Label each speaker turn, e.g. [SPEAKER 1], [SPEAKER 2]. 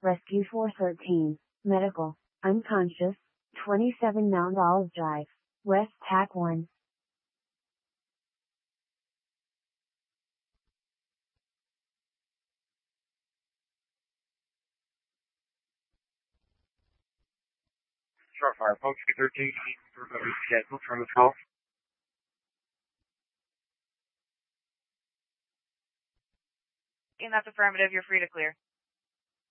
[SPEAKER 1] Rescue 413, medical, unconscious, 27 Mount Olive Drive, West TAC 1.
[SPEAKER 2] Starfire, folks, 13, schedule from the call.
[SPEAKER 3] And that's affirmative. You're free to clear.